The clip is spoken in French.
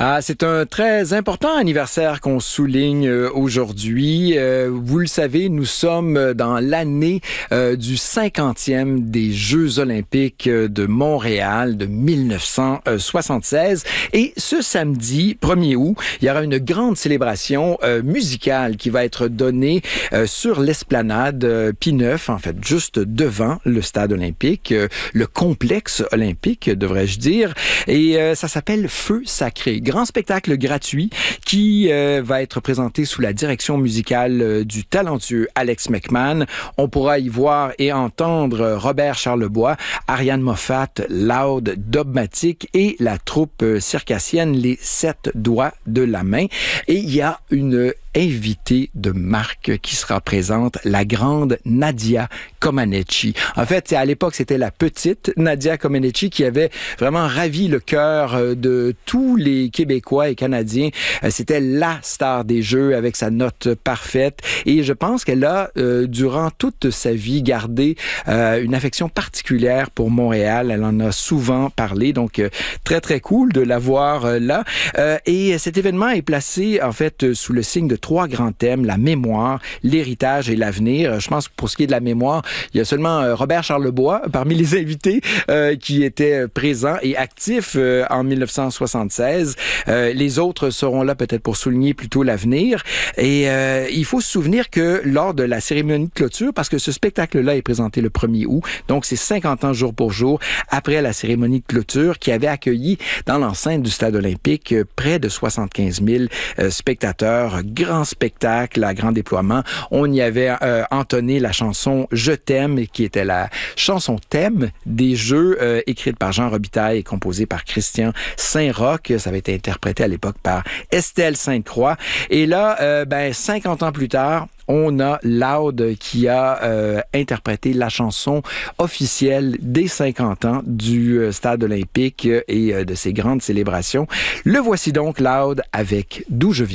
C'est un très important anniversaire qu'on souligne aujourd'hui. Vous le savez, nous sommes dans l'année du 50e des Jeux olympiques de Montréal de 1976. Et ce samedi 1er août, il y aura une grande célébration musicale qui va être donnée sur l'esplanade P9, en fait, juste devant le stade olympique, le complexe olympique, devrais-je dire. Et ça s'appelle Feu sacré. Grand spectacle gratuit qui va être présenté sous la direction musicale du talentueux Alex McMahon. On pourra y voir et entendre Robert Charlebois, Ariane Moffat, Loud, Dogmatic et la troupe circassienne Les 7 doigts de la main. Et il y a une invitée de marque qui sera présente, la grande Nadia Comaneci. En fait, à l'époque, c'était la petite Nadia Comaneci qui avait vraiment ravi le cœur de tous les Québécois et Canadiens. C'était la star des Jeux avec sa note parfaite et je pense qu'elle a, durant toute sa vie, gardé une affection particulière pour Montréal. Elle en a souvent parlé, donc très, très cool de la voir là. Et cet événement est placé, en fait, sous le signe de 3 grands thèmes, la mémoire, l'héritage et l'avenir. Je pense que pour ce qui est de la mémoire, il y a seulement Robert Charlebois parmi les invités qui était présent et actif en 1976. Les autres seront là peut-être pour souligner plutôt l'avenir. Et il faut se souvenir que lors de la cérémonie de clôture, parce que ce spectacle-là est présenté le 1er août, donc c'est 50 ans jour pour jour après la cérémonie de clôture qui avait accueilli dans l'enceinte du stade olympique près de 75 000 spectateurs. Grand spectacle à grand déploiement. On y avait entonné la chanson « Je t'aime » qui était la chanson thème des Jeux écrite par Jean Robitaille et composée par Christian Saint-Roch. Ça avait été interprété à l'époque par Estelle Sainte-Croix. Et là, 50 ans plus tard, on a Loud qui a interprété la chanson officielle des 50 ans du stade olympique et de ses grandes célébrations. Le voici donc Loud avec « D'où je viens ».